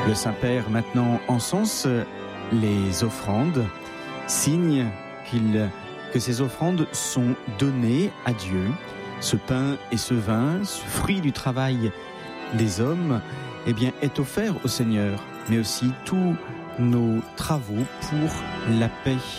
Le Saint-Père maintenant encense les offrandes, signe que ces offrandes sont données à Dieu. Ce pain et ce vin, ce fruit du travail des hommes, eh bien, est offert au Seigneur, mais aussi tous nos travaux pour la paix.